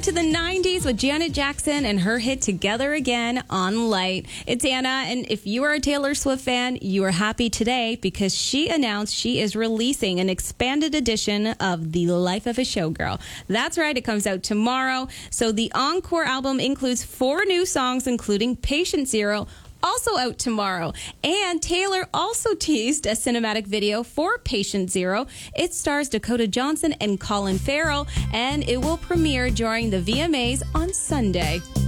to the 90s with Janet Jackson and her hit Together Again on Light. It's Anna, and if you are a Taylor Swift fan, you are happy today because she announced she is releasing an expanded edition of The Life of a Showgirl. That's right, it comes out tomorrow. So the Encore album includes 4 new songs, including Patient Zero, also out tomorrow. And Taylor also teased a cinematic video for Patient Zero. It stars Dakota Johnson and Colin Farrell, and it will premiere during the VMAs on Sunday.